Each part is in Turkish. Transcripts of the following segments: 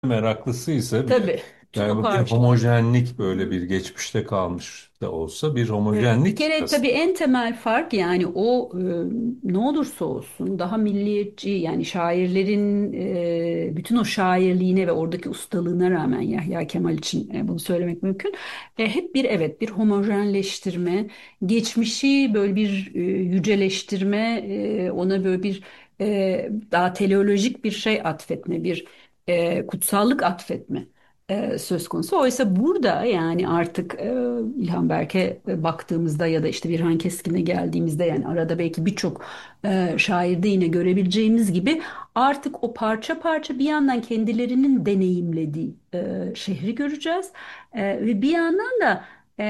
meraklısıysa bile Tabii. yani Çok bu bir harcanır. homojenlik böyle bir geçmişte kalmış da olsa bir Bir homojenlik kere tabii aslında. en temel fark yani o ne olursa olsun daha milliyetçi yani şairlerin bütün o şairliğine ve oradaki ustalığına rağmen Yahya Kemal için bunu söylemek mümkün. Hep bir evet bir homojenleştirme, geçmişi böyle bir yüceleştirme, ona böyle bir daha teleolojik bir şey atfetme, bir kutsallık atfetme söz konusu. Oysa burada yani artık İlhan Berk'e baktığımızda ya da işte Birhan Keskin'e geldiğimizde yani arada belki birçok şairde yine görebileceğimiz gibi artık o parça parça bir yandan kendilerinin deneyimlediği şehri göreceğiz. Ve bir yandan da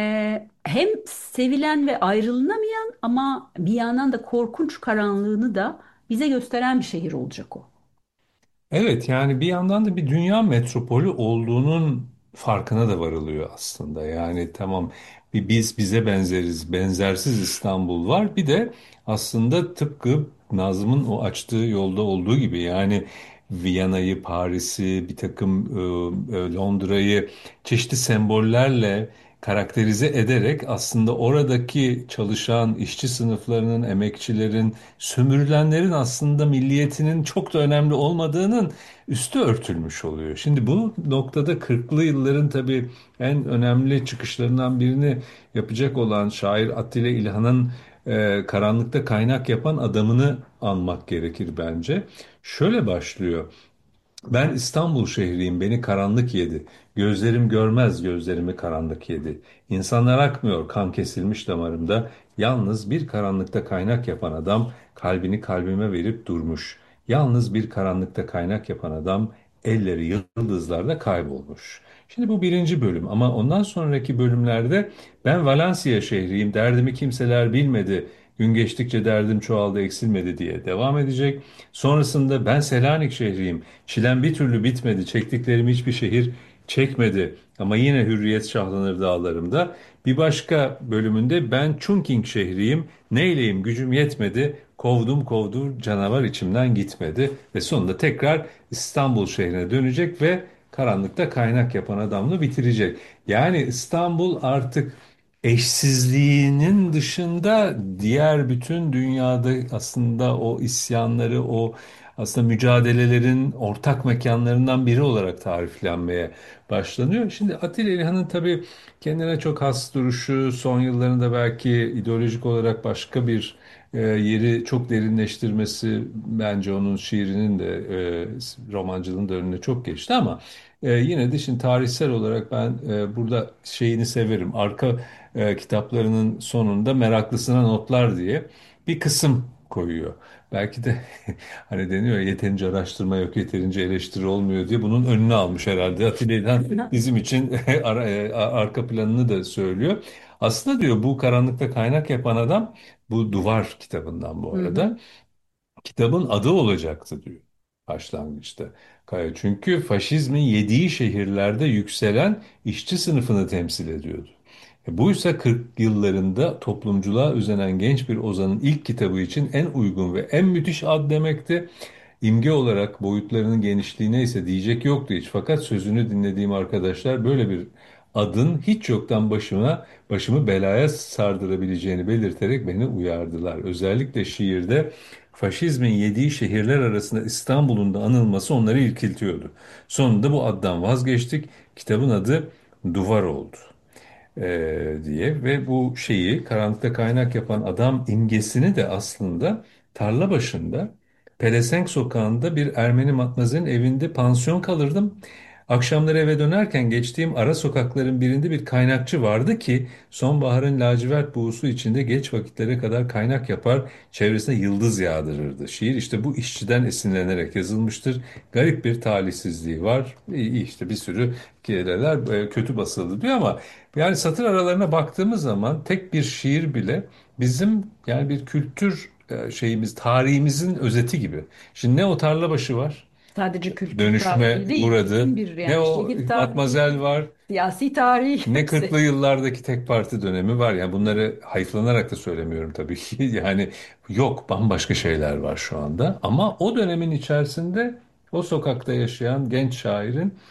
hem sevilen ve ayrılınamayan ama bir yandan da korkunç karanlığını da bize gösteren bir şehir olacak o. Evet, yani bir yandan da bir dünya metropolü olduğunun farkına da varılıyor aslında. Yani tamam, bir biz bize benzeriz, benzersiz İstanbul var. Bir de aslında tıpkı Nazım'ın o açtığı yolda olduğu gibi yani Viyana'yı, Paris'i, bir takım Londra'yı çeşitli sembollerle karakterize ederek aslında oradaki çalışan işçi sınıflarının, emekçilerin, sömürülenlerin aslında milliyetinin çok da önemli olmadığının üstü örtülmüş oluyor. Şimdi bu noktada 40'lı yılların tabii en önemli çıkışlarından birini yapacak olan şair Attila İlhan'ın karanlıkta kaynak yapan adamını anmak gerekir bence. Şöyle başlıyor. Ben İstanbul şehriyim, beni karanlık yedi. Gözlerim görmez, gözlerimi karanlık yedi. İnsanlar akmıyor, kan kesilmiş damarımda. Yalnız bir karanlıkta kaynak yapan adam kalbini kalbime verip durmuş. Yalnız bir karanlıkta kaynak yapan adam elleri yıldızlarda kaybolmuş. Şimdi bu birinci bölüm ama ondan sonraki bölümlerde ben Valencia şehriyim, derdimi kimseler bilmedi. Gün geçtikçe derdim çoğaldı eksilmedi diye devam edecek. Sonrasında ben Selanik şehriyim. Çilem bir türlü bitmedi. Çektiklerim hiçbir şehir çekmedi. Ama yine hürriyet şahlanır dağlarımda. Bir başka bölümünde ben Chungking şehriyim. Neyleyim gücüm yetmedi. Kovdum kovdur canavar içimden gitmedi. Ve sonunda tekrar İstanbul şehrine dönecek ve karanlıkta kaynak yapan adamla bitirecek. Yani İstanbul artık eşsizliğinin dışında diğer bütün dünyada aslında o isyanları, o aslında mücadelelerin ortak mekanlarından biri olarak tariflenmeye başlanıyor. Şimdi Atilla İlhan'ın tabii kendine çok has duruşu, son yıllarında belki ideolojik olarak başka bir yeri çok derinleştirmesi bence onun şiirinin de romancılığın da önüne çok geçti ama yine de şimdi tarihsel olarak ben burada şeyini severim. Arka kitaplarının sonunda meraklısına notlar diye bir kısım koyuyor. Belki de hani deniyor ya, yeterince araştırma yok, yeterince eleştiri olmuyor diye bunun önüne almış herhalde. Atilla İlhan bizim için arka planını da söylüyor. Aslında diyor bu karanlıkta kaynak yapan adam bu Duvar kitabından bu Hı hı. arada. Kitabın adı olacaktı diyor başlangıçta. Çünkü faşizmin yediği şehirlerde yükselen işçi sınıfını temsil ediyordu. Buysa 40 yıllarında toplumculuğa özenen genç bir ozanın ilk kitabı için en uygun ve en müthiş ad demekti. İmge olarak boyutlarının genişliğine ise diyecek yoktu hiç. Fakat sözünü dinlediğim arkadaşlar böyle bir adın hiç yoktan başımı belaya sardırabileceğini belirterek beni uyardılar. Özellikle şiirde faşizmin yediği şehirler arasında İstanbul'un da anılması onları irkiltiyordu. Sonunda bu addan vazgeçtik. Kitabın adı Duvar oldu diye ve bu şeyi karanlıkta kaynak yapan adam imgesini de aslında tarla başında Pelesenk sokağında bir Ermeni matmazelin evinde pansiyon kalırdım. Akşamları eve dönerken geçtiğim ara sokakların birinde bir kaynakçı vardı ki sonbaharın lacivert buğusu içinde geç vakitlere kadar kaynak yapar, çevresine yıldız yağdırırdı. Şiir işte bu işçiden esinlenerek yazılmıştır. Garip bir talihsizliği var. İyi işte bir sürü kelimeler kötü basıldı diyor ama yani satır aralarına baktığımız zaman tek bir şiir bile bizim yani bir kültür şeyimiz, tarihimizin özeti gibi. Şimdi ne o Tarlabaşı var, Sadece kültür dönüşüme tarihi değil, uğradı. bütün bir Ne yani o şehir Matmazel tarihi, var, siyasi tarihi ne hepsi. 40'lı yıllardaki tek parti dönemi var. Yani bunları hayıflanarak da söylemiyorum tabii ki. Yani yok bambaşka şeyler var şu anda. Ama o dönemin içerisinde o sokakta yaşayan genç şairin